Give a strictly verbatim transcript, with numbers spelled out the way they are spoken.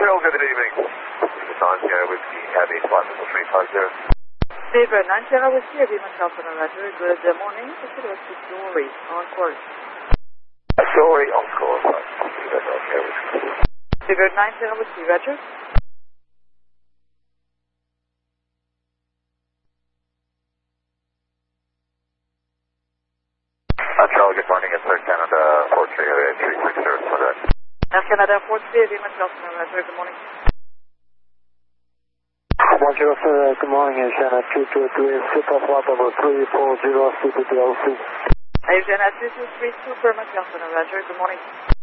Bill, good evening. This is on here with the Heavy Flight three five zero. Sabre nine Sierra Whiskey, Lima Delta Roger. Good morning. This is Dory on course. Dory on course. That's okay. Sabre nine Sierra Whiskey, Roger. Uh, Charlie, good morning. It's Air Canada Fort three area three six zero for that. Air Canada Fort three, Lima Delta Roger. Good morning. one zero sir, good morning, Air Canada two two three, super flight number three four zero, C P T L C. Air Canada two two three, Super Delta Roger. Good morning.